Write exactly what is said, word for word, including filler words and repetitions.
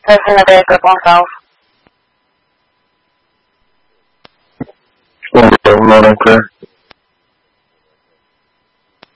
Person available one South. One South, not unclear.